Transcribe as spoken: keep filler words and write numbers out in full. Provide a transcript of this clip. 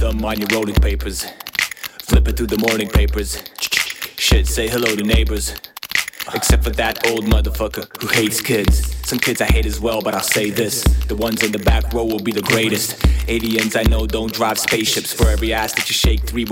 thumb on your rolling papers. Flipping through the morning papers. Shit, say hello to neighbors. Except for that old motherfucker who hates kids. Some kids I hate as well, but I'll say this: the ones in the back row will be the greatest. Aliens I know don't drive spaceships. For every ass that you shake, three